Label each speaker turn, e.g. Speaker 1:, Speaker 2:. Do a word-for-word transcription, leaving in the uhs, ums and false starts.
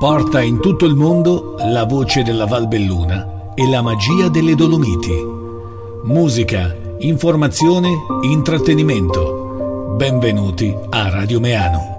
Speaker 1: porta in tutto il mondo la voce della Val Belluna e la magia delle Dolomiti. Musica, informazione, intrattenimento. Benvenuti a Radio Meano.